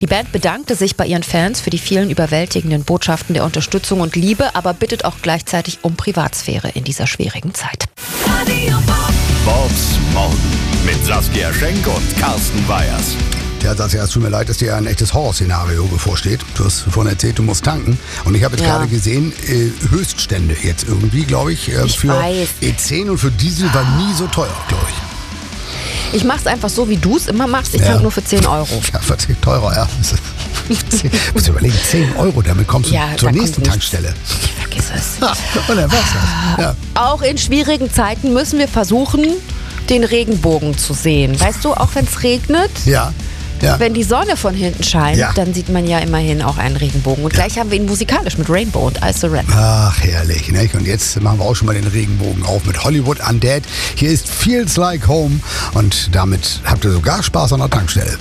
Die Band bedankte sich bei ihren Fans für die vielen überwältigenden Botschaften der Unterstützung und Liebe, aber bittet auch gleichzeitig um Privatsphäre in dieser schwierigen Zeit. Bobs Morgen mit Saskia Schenk und Carsten Weyers. Ja, Saskia, es tut mir leid, dass dir ein echtes Horrorszenario bevorsteht. Du hast vorhin erzählt, du musst tanken. Und ich habe jetzt gerade gesehen, Höchststände jetzt irgendwie, glaube ich, für weiß. E10 und für Diesel war nie so teuer, glaube ich. Ich mach's einfach so, wie du es immer machst. Ich tank nur für 10 Euro. Ja, für 10 teurer, ja. Musst du überlegen, 10 Euro, damit kommst du zur nächsten Tankstelle. Vergiss es. Und dann war's das. Ja. Auch in schwierigen Zeiten müssen wir versuchen, den Regenbogen zu sehen. Weißt du, auch wenn es regnet, Ja. wenn die Sonne von hinten scheint, dann sieht man ja immerhin auch einen Regenbogen. Und gleich haben wir ihn musikalisch mit Rainbow und I Surrender. Ach, herrlich. Ne? Und jetzt machen wir auch schon mal den Regenbogen auf mit Hollywood Undead. Hier ist Feels Like Home und damit habt ihr sogar Spaß an der Tankstelle.